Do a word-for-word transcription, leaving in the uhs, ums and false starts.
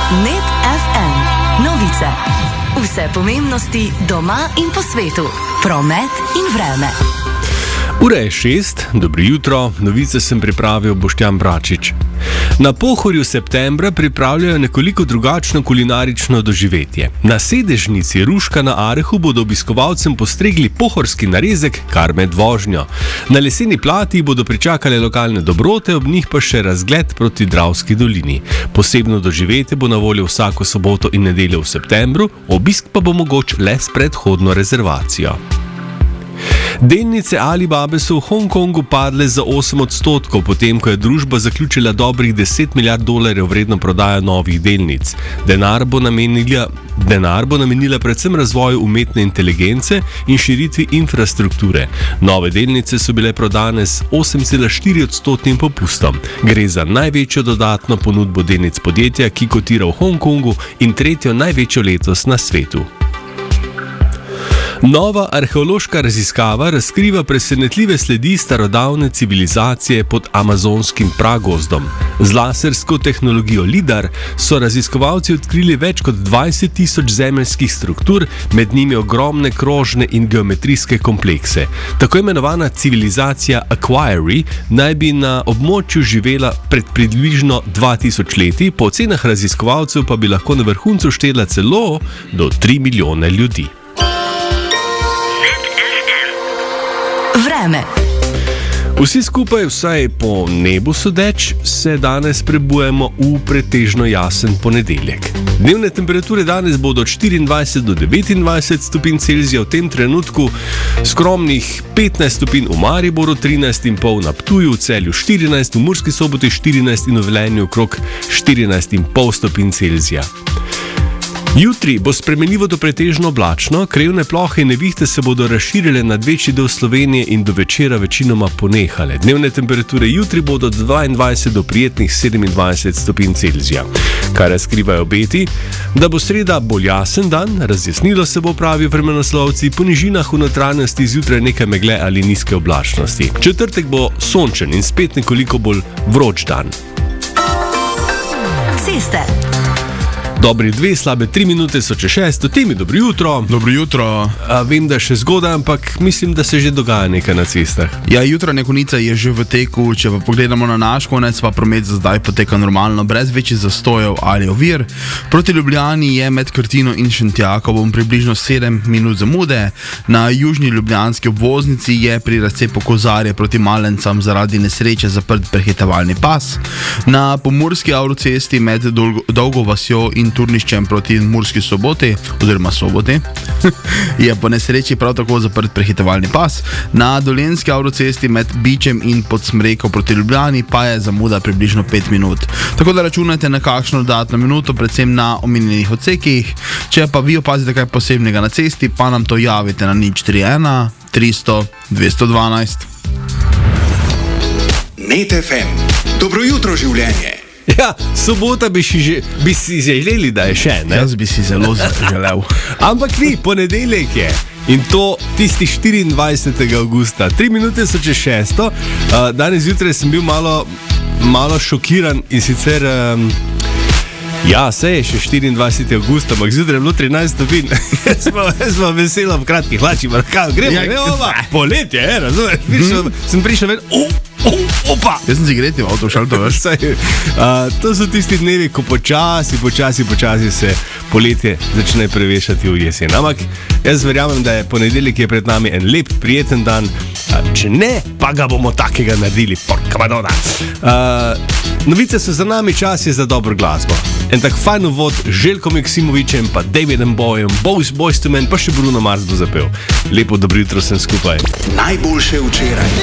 Net ef em. Novice. Vse pomembnosti doma in po svetu. Promet in vreme. Ura je šest, dobro jutro, novice sem pripravil Boštjan Bračič. Na Pohorju septembra pripravljajo nekoliko drugačno kulinarično doživetje. Na sedežnici Ruška na Arehu bodo obiskovalcem postregli pohorski narezek kar med vožnjo. Na leseni plati bodo pričakale lokalne dobrote, ob njih pa še razgled proti Dravski dolini. Posebno doživetje bo na voljo vsako soboto in nedeljo v septembru, obisk pa bo mogoč le s predhodno rezervacijo. Delnice Alibabe so v Hongkongu padle za osem odstotkov, potem ko je družba zaključila dobrih deset milijard dolarjev vredno prodajo novih delnic. Denar bo namenila, denar bo namenila predvsem razvoju umetne inteligence in širitvi infrastrukture. Nove delnice so bile prodane s osem cela štiri odstotnim popustom. Gre za največjo dodatno ponudbo delnic podjetja, ki kotira v Hongkongu in tretjo največjo letos na svetu. Nova arheološka raziskava razkriva presenetljive sledi starodavne civilizacije pod amazonskim pragozdom. Z lasersko tehnologijo LIDAR so raziskovalci odkrili več kot dvajset tisoč zemeljskih struktur, med njimi ogromne krožne in geometrijske komplekse. Tako imenovana civilizacija Aquarii naj bi na območju živela pred približno dva tisoč leti, po ocenah raziskovalcev pa bi lahko na vrhuncu štela celo do tri milijone ljudi. Vreme. Vsi skupaj, vsaj po nebu sodeč, se danes prebujemo v pretežno jasen ponedeljek. Dnevne temperature danes bodo od štiriindvajset do devetindvajset stopinj Celzija, v tem trenutku skromnih petnajst stopinj v Mariboru, trinajst in pol na Ptuju, v Celju štirinajst, v Murski Soboti štirinajst in v Velenju okrog štirinajst in pol stopinj Celzija. Jutri bo spremenljivo do pretežno oblačno, krajevne plohe in nevihte se bodo razširile nad večji del Slovenije in do večera večinoma ponehale. Dnevne temperature jutri bodo od dvaindvajset do prijetnih sedemindvajset stopinj Celzija. Kar razkrivajo obeti, da bo sreda bolj jasen dan, razjasnilo se bo, pravijo vremenoslovci, po nižinah v notranjosti zjutraj nekaj megle ali nizke oblačnosti. Četrtek bo sončen in spet nekoliko bolj vroč dan. Ceste. Dobri dve, slabe tri minute so čez šesto, temi dobro jutro. Dobro jutro. A, vem, da še zgodaj, ampak mislim, da se že dogaja nekaj na cestah. Ja, jutranja konica je že v teku, če pa pogledamo na naš konec, pa promet za zdaj poteka normalno, brez večjih zastojev ali ovir. Proti Ljubljani je med Krtino in Šentjakovom približno sedem minut zamude. Na južni ljubljanski obvoznici je pri razcepu Kozarje proti Malencam zaradi nesreče zaprt prehitevalni pas. Na pomurski avtocesti med Dolgo, Dolgo vasjo in Turniščem proti Murski Soboti oziroma Soboti je po nesreči prav tako zaprt prehitevalni pas. Na dolenjski avtocesti med Bičem in Podsmreko proti Ljubljani pa je zamuda približno pet minut. Tako da računajte na kakšno dodatno minuto, predvsem na omenjenih odsekih. Če pa vi opazite kaj posebnega na cesti, pa nam to javite na nič tri ena tristo dvesto dvanajst. Net ef em. Dobro jutro, življenje. Ja, sobota bi, že, bi si želeli, da je še, ne? Jaz bi si zelo želel. Ampak vi, ponedeljek je. In to tisti štiriindvajsetega avgusta. Tri minute so čez šesto. Uh, danes zjutraj sem bil malo, malo šokiran in sicer... Um, Ja, se je še štiriindvajsetega avgusta, ampak zjutraj je bilo trinajst stopinj. Jaz smo vesela v kratkih hlačih, gremo, Ja, gremo, ova, poletje, je, razumeš? Prišel, sem prišel ven, o, o, opa! Jaz sem si greti v avto, šal to veš. Uh, to so tisti dnevi, ko počasi, počasi, počasi se poletje začne prevešati v jesen. Ampak jaz verjamem, da je ponedeljek je pred nami en lep, prijeten dan. Uh, če ne, pa ga bomo takega naredili. Porka madonna. Uh, novice so za nami, čas je za dobro glasbo. En tak fajn uvod z Željkom Joksimovićem, pa Davidom Bojem, Boys, Boys to Men, pa še Bruno Mars bo zapel. Lepo dobro jutro sem skupaj. Najboljše včeraj.